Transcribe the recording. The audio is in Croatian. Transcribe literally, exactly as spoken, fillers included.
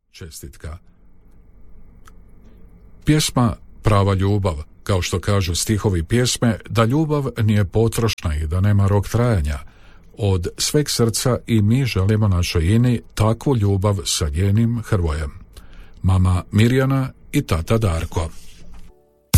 čestitka. Pjesma Prava ljubav, kao što kažu stihovi pjesme, da ljubav nije potrošna i da nema rok trajanja. Od sveg srca i mi želimo našoj Ini takvu ljubav sa njenim Hrvojem. Mama Mirjana i tata Darko.